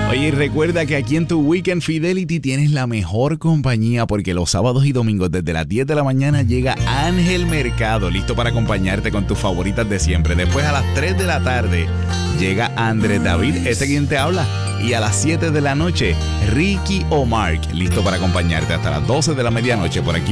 Oye, y recuerda que aquí en tu Weekend Fidelity tienes la mejor compañía porque los sábados y domingos desde las 10 de la mañana llega Ángel Mercado, listo para acompañarte con tus favoritas de siempre. Después a las 3 de la tarde llega Andrés David, quien te habla. Y a las 7 de la noche, Ricky O'Mark, listo para acompañarte hasta las 12 de la medianoche por aquí